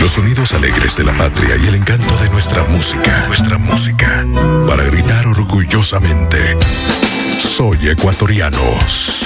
Los sonidos alegres de la patria y el encanto de nuestra música. Nuestra música. Para gritar orgullosamente: soy ecuatoriano.